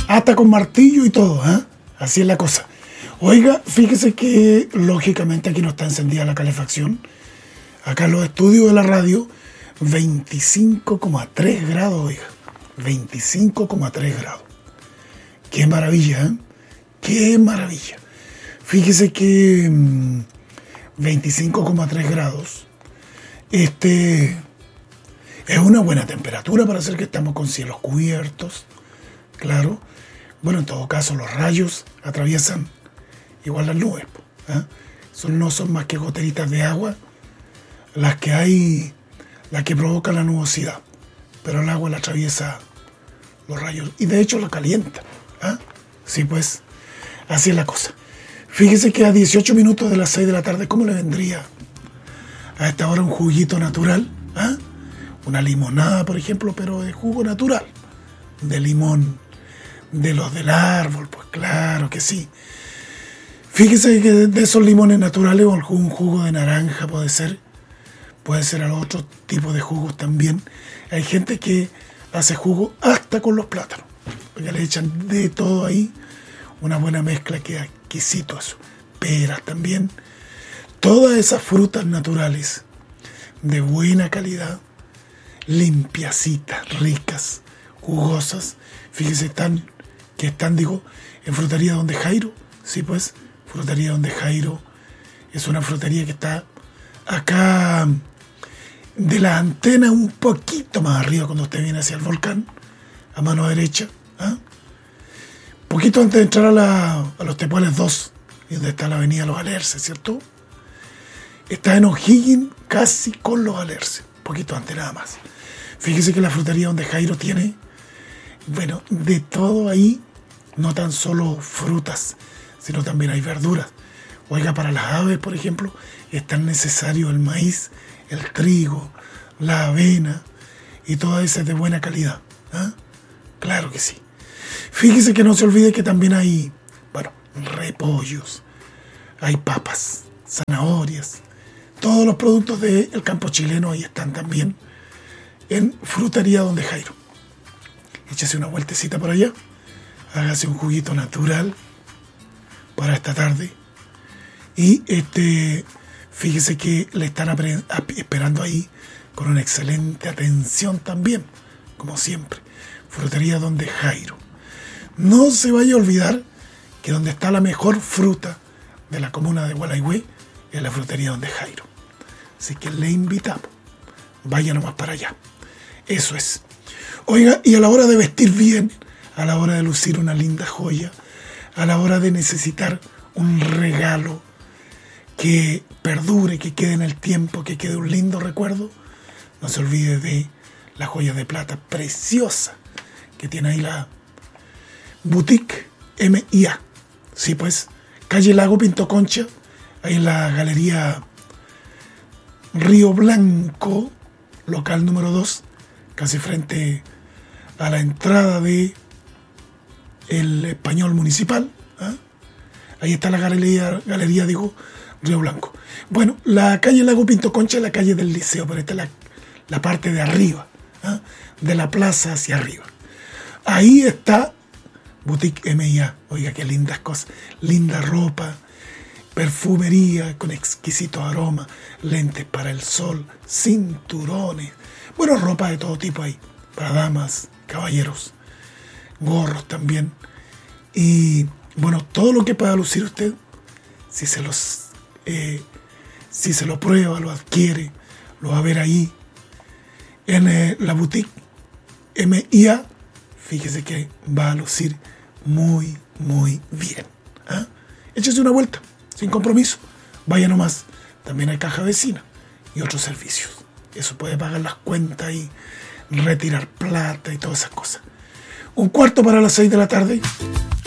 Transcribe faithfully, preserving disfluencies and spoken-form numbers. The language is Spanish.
hasta con martillo y todo, ¿eh? Así es la cosa. Oiga, fíjese que lógicamente aquí no está encendida la calefacción. Acá en los estudios de la radio, veinticinco coma tres grados, oiga. veinticinco coma tres grados. Qué maravilla, ¿eh? Qué maravilla. Fíjese que mmm, veinticinco coma tres grados, este, es una buena temperatura para hacer que estamos con cielos cubiertos, claro. Bueno, en todo caso, los rayos atraviesan igual las nubes, ¿eh? Son, no son más que goteritas de agua las que hay, las que provocan la nubosidad, pero el agua la atraviesa los rayos y de hecho la calienta, ¿eh? Sí, pues, así es la cosa. Fíjese que a dieciocho minutos de las seis de la tarde, ¿cómo le vendría a esta hora un juguito natural? ¿Eh? Una limonada, por ejemplo, pero de jugo natural, de limón, de los del árbol, pues claro que sí. Fíjese que de esos limones naturales, o algún jugo de naranja puede ser, puede ser a otro tipo de jugos también. Hay gente que hace jugo hasta con los plátanos, porque le echan de todo ahí, una buena mezcla que exquisito eso. Peras también. Todas esas frutas naturales de buena calidad, limpiacitas, ricas, jugosas. Fíjese están, que están, digo, en Frutería Donde Jairo. Sí, pues, Frutería Donde Jairo es una frutería que está acá de la antena un poquito más arriba cuando usted viene hacia el volcán, a mano derecha, ¿eh? Poquito antes de entrar a, la, a los Tepuales dos, donde está la avenida Los Alerces, ¿cierto? Está en O'Higgins, casi con Los Alerces, poquito antes nada más. Fíjese que la Frutería Donde Jairo tiene, bueno, de todo ahí, no tan solo frutas, sino también hay verduras. Oiga, para las aves, por ejemplo, es tan necesario el maíz, el trigo, la avena y todo eso es de buena calidad, ¿eh? Claro que sí. Fíjese que no se olvide que también hay, bueno, repollos, hay papas, zanahorias, todos los productos del campo chileno ahí están también en Frutería Donde Jairo. Échese una vueltecita por allá, hágase un juguito natural para esta tarde y este, fíjese que le están esperando ahí con una excelente atención también, como siempre. Frutería Donde Jairo. No se vaya a olvidar que donde está la mejor fruta de la comuna de Gualeguay es la Frutería Donde Jairo. Así que le invitamos, vaya nomás para allá. Eso es. Oiga, y a la hora de vestir bien, a la hora de lucir una linda joya, a la hora de necesitar un regalo que perdure, que quede en el tiempo, que quede un lindo recuerdo, no se olvide de la joya de plata preciosa que tiene ahí la Boutique M I A. Sí, pues, calle Lago Pinto Concha, ahí en la galería Río Blanco, local número dos, casi frente a la entrada de el Español Municipal, ¿eh? Ahí está la galería, galería, digo, Río Blanco. Bueno, la calle Lago Pinto Concha es la calle del liceo, pero esta es la, la parte de arriba, ¿eh? De la plaza hacia arriba. Ahí está Boutique M I A. Oiga, qué lindas cosas. Linda ropa, perfumería con exquisitos aromas, lentes para el sol, cinturones. Bueno, ropa de todo tipo ahí, para damas, caballeros, gorros también. Y bueno, todo lo que pueda lucir usted, si se los eh, si se lo prueba, lo adquiere, lo va a ver ahí en eh, la Boutique M I A. Fíjese que va a lucir muy, muy bien, ¿eh? Échese una vuelta, sin compromiso. Vaya nomás. También hay caja vecina y otros servicios. Eso puede pagar las cuentas y retirar plata y todas esas cosas. Un cuarto para las seis de la tarde.